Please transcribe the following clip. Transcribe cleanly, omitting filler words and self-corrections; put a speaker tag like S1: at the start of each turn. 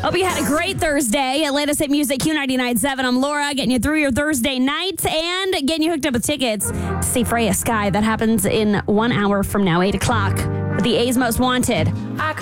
S1: Hope you had a great Thursday. Atlanta's Hit Music Q99.7. I'm Laura, getting you through your Thursday night and getting you hooked up with tickets to see Freya Sky. That happens in 1 hour from now, 8 o'clock. With the A's Most Wanted.